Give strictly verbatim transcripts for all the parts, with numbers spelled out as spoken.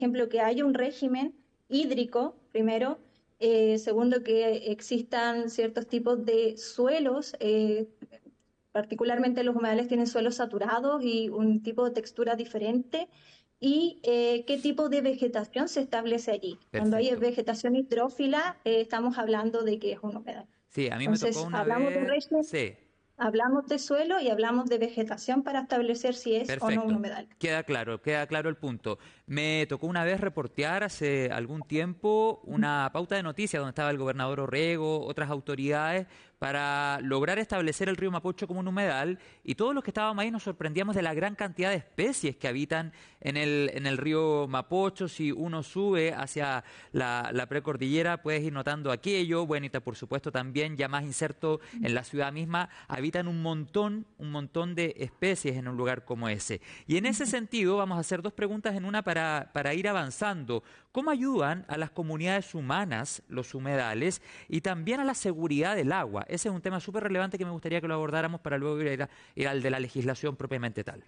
ejemplo, que haya un régimen hídrico, primero. Eh, segundo, que existan ciertos tipos de suelos, eh, particularmente los humedales tienen suelos saturados y un tipo de textura diferente. Y eh, qué tipo de vegetación se establece allí. Cuando hay Perfecto. vegetación hidrófila, eh, estamos hablando de que es un humedal. Sí, a mí me tocó Entonces, una hablamos de vez, régimen, sí. hablamos de suelo y hablamos de vegetación para establecer si es o no un Perfecto, humedal. queda claro, queda claro el punto. Me tocó una vez reportear hace algún tiempo una pauta de noticias donde estaba el gobernador Orrego, otras autoridades, para lograr establecer el río Mapocho como un humedal y todos los que estábamos ahí nos sorprendíamos de la gran cantidad de especies que habitan en el, en el río Mapocho. Si uno sube hacia la, la precordillera puedes ir notando aquello. Buenita, por supuesto, también ya más inserto en la ciudad misma, habitan un montón, un montón de especies en un lugar como ese. Y en ese sentido vamos a hacer dos preguntas en una para, para ir avanzando. ¿Cómo ayudan a las comunidades humanas los humedales y también a la seguridad del agua? Ese es un tema súper relevante que me gustaría que lo abordáramos para luego ir, a- ir al de la legislación propiamente tal.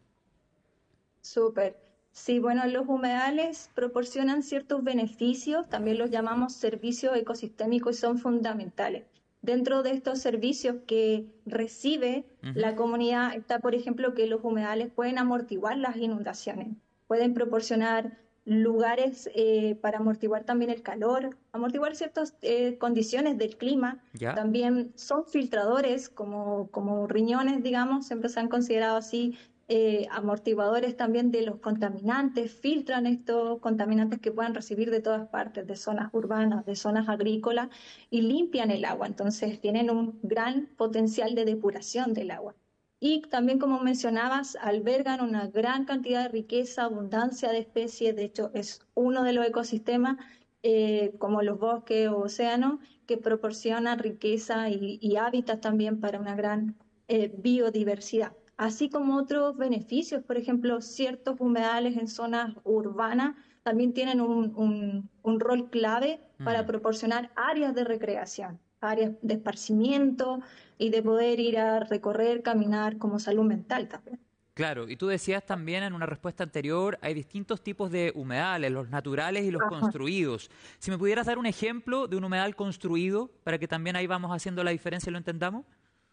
Súper. Sí, bueno, los humedales proporcionan ciertos beneficios, también los llamamos servicios ecosistémicos y son fundamentales. Dentro de estos servicios que recibe Ujú. la comunidad está, por ejemplo, que los humedales pueden amortiguar las inundaciones, pueden proporcionar lugares eh, para amortiguar también el calor, amortiguar ciertas eh, condiciones del clima. ¿Ya? También son filtradores como, como riñones, digamos, siempre se han considerado así eh, amortiguadores también de los contaminantes, filtran estos contaminantes que puedan recibir de todas partes, de zonas urbanas, de zonas agrícolas, y limpian el agua. Entonces tienen un gran potencial de depuración del agua. Y también, como mencionabas, albergan una gran cantidad de riqueza, abundancia de especies. De hecho, es uno de los ecosistemas, eh, como los bosques o océanos, que proporciona riqueza y, y hábitat también para una gran eh, biodiversidad, así como otros beneficios. Por ejemplo, ciertos humedales en zonas urbanas también tienen un, un, un rol clave para Mm. proporcionar áreas de recreación, áreas de esparcimiento y de poder ir a recorrer, caminar como salud mental también. Claro, y tú decías también en una respuesta anterior, hay distintos tipos de humedales, los naturales y los Ajá. construidos. Si me pudieras dar un ejemplo de un humedal construido, para que también ahí vamos haciendo la diferencia y lo entendamos.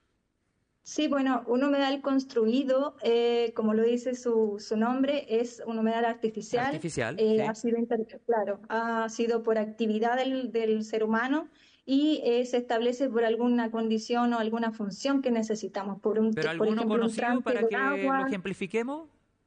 Sí, bueno, un humedal construido, eh, como lo dice su, su nombre, es un humedal artificial. Artificial, Eh, ha ¿sí? sido, inter- claro, ha sido por actividad del, del ser humano y eh, se establece por alguna condición o alguna función que necesitamos, por un, Pero por alguno ejemplo, un conocido tranque para de que lo agua. ejemplifiquemos.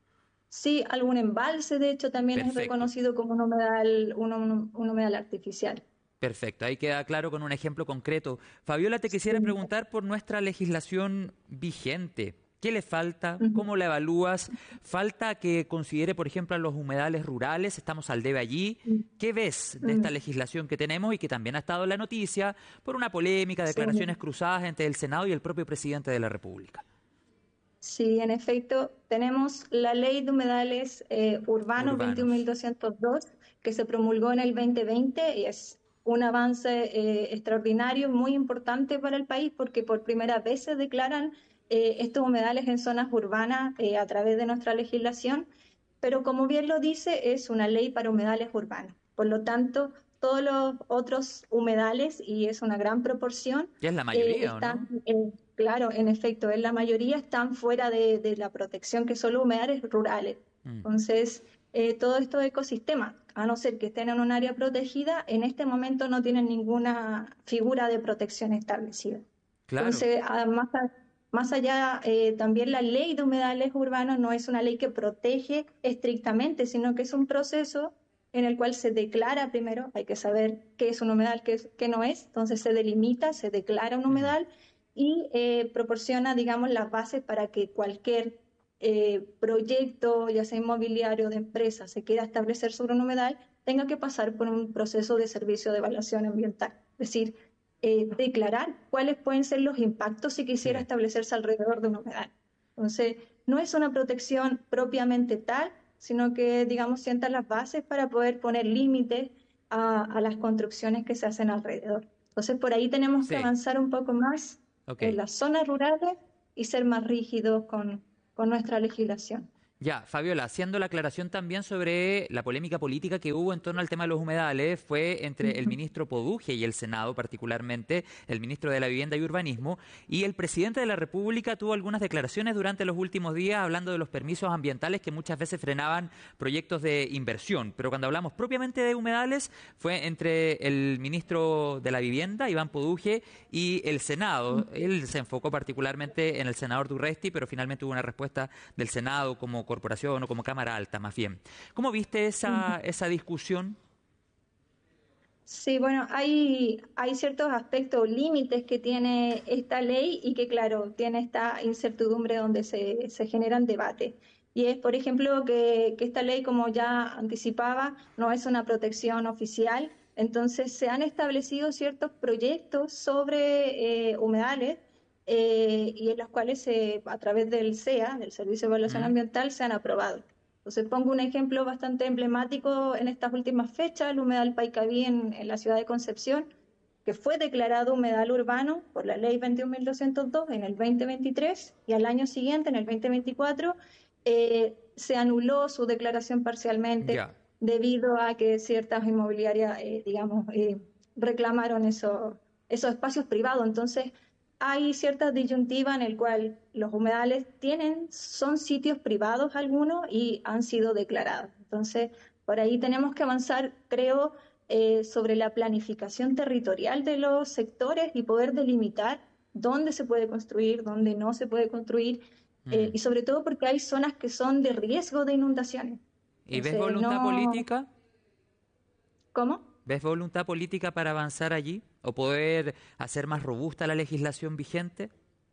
Sí, algún embalse, de hecho, también es Perfecto. reconocido como un humedal, un, un- un humedal artificial. Perfecto, ahí queda claro con un ejemplo concreto. Fabiola, te quisiera Sí. preguntar por nuestra legislación vigente. ¿Qué le falta? Ujú. ¿Cómo la evalúas? ¿Falta que considere, por ejemplo, a los humedales rurales? Estamos al debe allí. ¿Qué ves de esta Mm, legislación que tenemos y que también ha estado en la noticia por una polémica, sí. declaraciones cruzadas entre el Senado y el propio presidente de la República? Sí, en efecto, tenemos la Ley de Humedales eh, Urbanos Urbanos. veintiún mil doscientos dos que se promulgó en el dos mil veinte y es un avance eh, extraordinario, muy importante para el país porque por primera vez se declaran eh, estos humedales en zonas urbanas eh, a través de nuestra legislación, pero como bien lo dice, es una ley para humedales urbanos. Por lo tanto, todos los otros humedales, y es una gran proporción, Ya es la eh, mayoría, ¿o están, no? eh, claro, en efecto, en la mayoría están fuera de, de la protección, que son los humedales rurales. Mm, Entonces, eh, todos estos ecosistemas, a no ser que estén en un área protegida, en este momento no tienen ninguna figura de protección establecida. claro. Entonces, además, más allá, eh, también la ley de humedales urbanos no es una ley que protege estrictamente, sino que es un proceso en el cual se declara primero, hay que saber qué es un humedal, qué, es, qué no es, entonces se delimita, se declara un Mm, humedal y eh, proporciona, digamos, las bases para que cualquier eh, proyecto, ya sea inmobiliario, de empresa, se quiera establecer sobre un humedal, tenga que pasar por un proceso de servicio de evaluación ambiental. Es decir, eh, declarar cuáles pueden ser los impactos si quisiera sí. establecerse alrededor de un humedal. Entonces, no es una protección propiamente tal, sino que, digamos, sienta las bases para poder poner límites a, a las construcciones que se hacen alrededor. Entonces, por ahí tenemos que Sí. avanzar un poco más Ok. en las zonas rurales y ser más rígidos con, con nuestra legislación. Ya, Fabiola, haciendo la aclaración también sobre la polémica política que hubo en torno al tema de los humedales, fue entre el ministro Poduje y el Senado, particularmente el ministro de la Vivienda y Urbanismo, y el presidente de la República tuvo algunas declaraciones durante los últimos días hablando de los permisos ambientales que muchas veces frenaban proyectos de inversión. Pero cuando hablamos propiamente de humedales, fue entre el ministro de la Vivienda, Iván Poduje, y el Senado. Él se enfocó particularmente en el senador Durresti, pero finalmente hubo una respuesta del Senado como corporación o como Cámara Alta, más bien. ¿Cómo viste esa, esa discusión? Sí, bueno, hay, hay ciertos aspectos, límites que tiene esta ley y que, claro, tiene esta incertidumbre donde se, se generan debates. Y es, por ejemplo, que, que esta ley, como ya anticipaba, no es una protección oficial. Entonces, se han establecido ciertos proyectos sobre eh, humedales eh, y en los cuales se, a través del C E A, del Servicio de Evaluación ¿Mm? Ambiental, se han aprobado. Entonces pongo un ejemplo bastante emblemático en estas últimas fechas, el humedal Paicaví en, en la ciudad de Concepción, que fue declarado humedal urbano por la ley veintiún mil doscientos dos en el veinte veintitrés y al año siguiente, en el veinte veinticuatro, eh, se anuló su declaración parcialmente Ya. debido a que ciertas inmobiliarias, eh, digamos, eh, reclamaron eso, esos espacios privados. Entonces, hay cierta disyuntiva en el cual los humedales tienen, son sitios privados algunos y han sido declarados. Entonces, por ahí tenemos que avanzar, creo, eh, sobre la planificación territorial de los sectores y poder delimitar dónde se puede construir, dónde no se puede construir, eh, Mm. y sobre todo porque hay zonas que son de riesgo de inundaciones. ¿Y ves Entonces, voluntad no... política? ¿Cómo? ¿Ves voluntad política para avanzar allí o poder hacer más robusta la legislación vigente?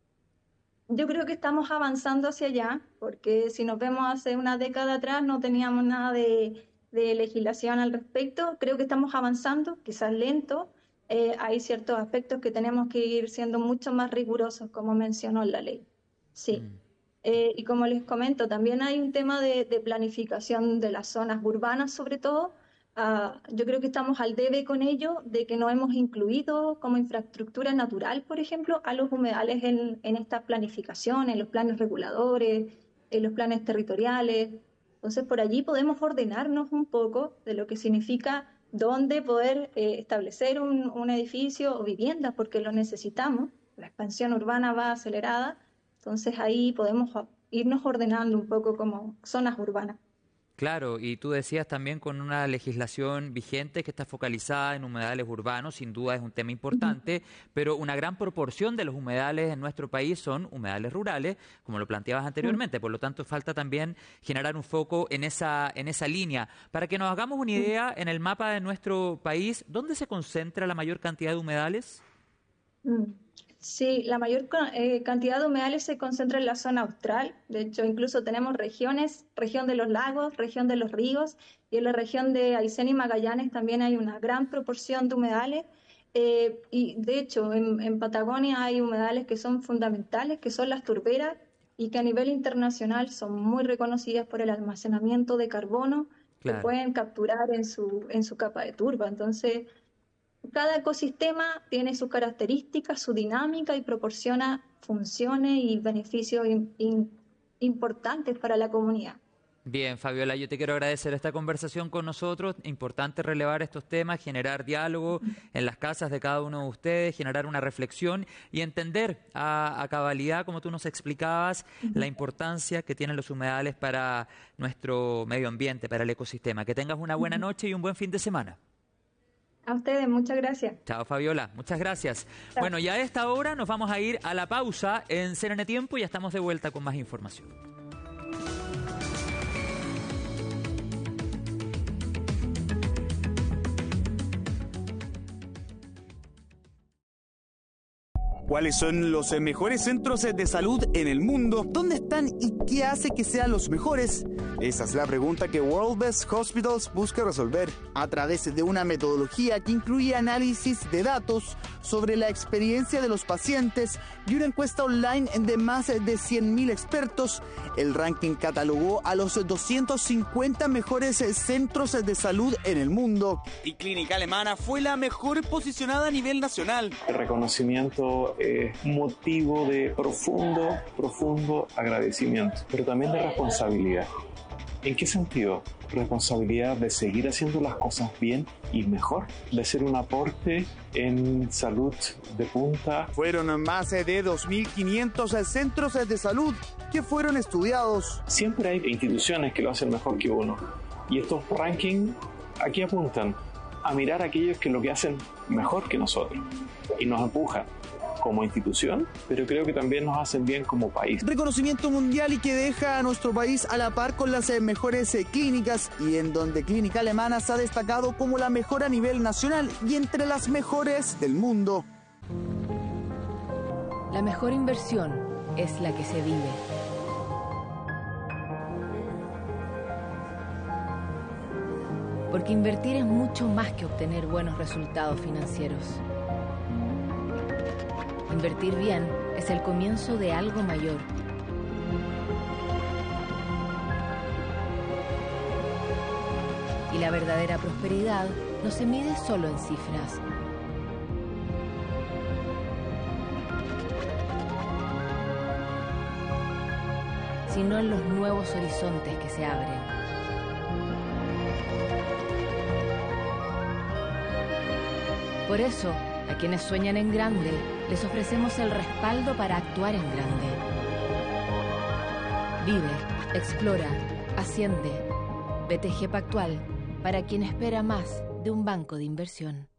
Yo creo que estamos avanzando hacia allá, porque si nos vemos hace una década atrás no teníamos nada de, de legislación al respecto. Creo que estamos avanzando, quizás lento. Eh, hay ciertos aspectos que tenemos que ir siendo mucho más rigurosos, como mencionó la ley. Sí. Mm. Eh, y como les comento, también hay un tema de, de planificación de las zonas urbanas, sobre todo. Ah, yo creo que estamos al debe con ello, de que no hemos incluido como infraestructura natural, por ejemplo, a los humedales en, en esta planificación, en los planes reguladores, en los planes territoriales. Entonces, por allí podemos ordenarnos un poco de lo que significa dónde poder eh, establecer un, un edificio o viviendas, porque lo necesitamos. La expansión urbana va acelerada, entonces ahí podemos irnos ordenando un poco como zonas urbanas. Claro, y tú decías también con una legislación vigente que está focalizada en humedales urbanos, sin duda es un tema importante, pero una gran proporción de los humedales en nuestro país son humedales rurales, como lo planteabas anteriormente, por lo tanto falta también generar un foco en esa, en esa línea. Para que nos hagamos una idea, en el mapa de nuestro país, ¿dónde se concentra la mayor cantidad de humedales? Sí, la mayor ca- eh, cantidad de humedales se concentra en la zona austral. De hecho, incluso tenemos regiones, región de los lagos, región de los ríos, y en la región de Aysén y Magallanes también hay una gran proporción de humedales. Eh, y de hecho, en, en Patagonia hay humedales que son fundamentales, que son las turberas, y que a nivel internacional son muy reconocidas por el almacenamiento de carbono que Claro. pueden capturar en su, en su capa de turba. Entonces, cada ecosistema tiene sus características, su dinámica y proporciona funciones y beneficios in- in- importantes para la comunidad. Bien, Fabiola, yo te quiero agradecer esta conversación con nosotros. Importante relevar estos temas, generar diálogo en las casas de cada uno de ustedes, generar una reflexión y entender a, a cabalidad, como tú nos explicabas, la importancia que tienen los humedales para nuestro medio ambiente, para el ecosistema. Que tengas una buena noche y un buen fin de semana. A ustedes, muchas gracias. Chao, Fabiola. Muchas gracias. Chao. Bueno, ya a esta hora nos vamos a ir a la pausa en C N N Tiempo y ya estamos de vuelta con más información. ¿Cuáles son los mejores centros de salud en el mundo? ¿Dónde están y qué hace que sean los mejores? Esa es la pregunta que World Best Hospitals busca resolver. A través de una metodología que incluye análisis de datos sobre la experiencia de los pacientes y una encuesta online de más de cien mil expertos, el ranking catalogó a los doscientos cincuenta mejores centros de salud en el mundo. Y Clínica Alemana fue la mejor posicionada a nivel nacional. El reconocimiento eh, motivo de profundo, profundo agradecimiento, pero también de responsabilidad. ¿En qué sentido? Responsabilidad de seguir haciendo las cosas bien y mejor, de ser un aporte en salud de punta. Fueron más de dos mil quinientos centros de salud que fueron estudiados. Siempre hay instituciones que lo hacen mejor que uno, y estos rankings aquí apuntan a mirar a aquellos que lo que hacen mejor que nosotros y nos empujan como institución, pero creo que también nos hacen bien como país. Reconocimiento mundial y que deja a nuestro país a la par con las eh, mejores eh, clínicas, y en donde Clínica Alemana se ha destacado como la mejor a nivel nacional y entre las mejores del mundo. La mejor inversión es la que se vive. Porque invertir es mucho más que obtener buenos resultados financieros. Invertir bien es el comienzo de algo mayor. Y la verdadera prosperidad no se mide solo en cifras. Sino en los nuevos horizontes que se abren. Por eso, a quienes sueñan en grande, les ofrecemos el respaldo para actuar en grande. Vive, explora, asciende. B T G Pactual, para quien espera más de un banco de inversión.